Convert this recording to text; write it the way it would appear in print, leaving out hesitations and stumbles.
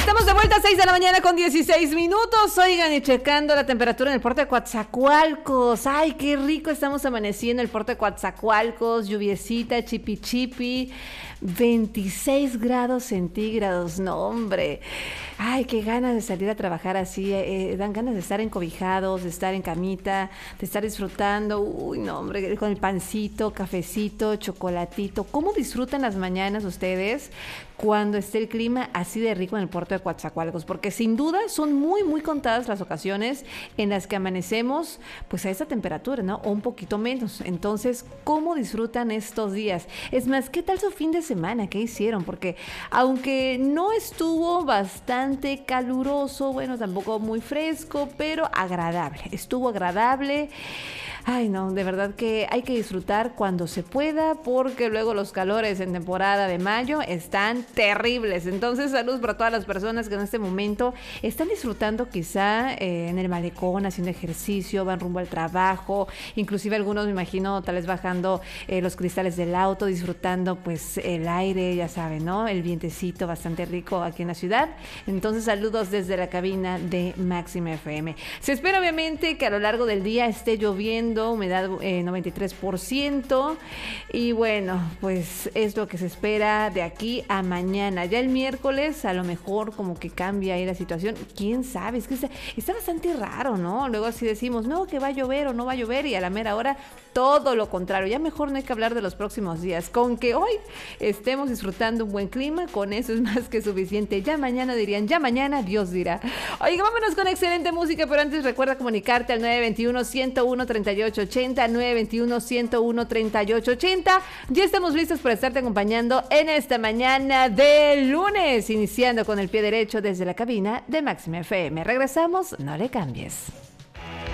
Estamos de vuelta a 6 de la mañana con 16 minutos. Oigan, y checando la temperatura en el puerto de Coatzacoalcos. Ay, qué rico estamos amaneciendo en el puerto de Coatzacoalcos. Lluviecita, chipi chipi. 26 grados centígrados, no hombre. Ay, qué ganas de salir a trabajar así, dan ganas de estar encobijados, de estar en camita, de estar disfrutando. Uy, no hombre, con el pancito, cafecito, chocolatito. ¿Cómo disfrutan las mañanas ustedes cuando esté el clima así de rico en el puerto de Coatzacoalcos? Porque sin duda son muy contadas las ocasiones en las que amanecemos pues a esa temperatura, ¿no? O un poquito menos. Entonces, ¿cómo disfrutan estos días? Es más, ¿qué tal su fin de semana? ¿Qué hicieron? Porque aunque no estuvo bastante caluroso, bueno, tampoco muy fresco, pero agradable. Estuvo agradable. Ay, no, de verdad que hay que disfrutar cuando se pueda, porque luego los calores en temporada de mayo están terribles. Entonces, salud para todas las personas que en este momento están disfrutando quizá en el malecón, haciendo ejercicio, van rumbo al trabajo, inclusive algunos me imagino tal vez bajando los cristales del auto, disfrutando pues el aire, ya saben, ¿no? El vientecito bastante rico aquí en la ciudad. Entonces, saludos desde la cabina de Máxima FM. Se espera obviamente que a lo largo del día esté lloviendo, humedad 93%, y bueno, pues es lo que se espera de aquí a mañana. Ya el miércoles a lo mejor como que cambia ahí la situación, quién sabe, es que está bastante raro, ¿no? Luego así decimos, no, que va a llover o no va a llover, y a la mera hora todo lo contrario. Ya mejor no hay que hablar de los próximos días, con que hoy estemos disfrutando un buen clima, con eso es más que suficiente. Ya mañana dirían, ya mañana Dios dirá. Oiga, vámonos con excelente música, pero antes recuerda comunicarte al 921-101-3880, 921-101-3880. Ya estamos listos para estarte acompañando en esta mañana de lunes, iniciando con el pie derecho desde la cabina de Máxima FM. Regresamos, no le cambies.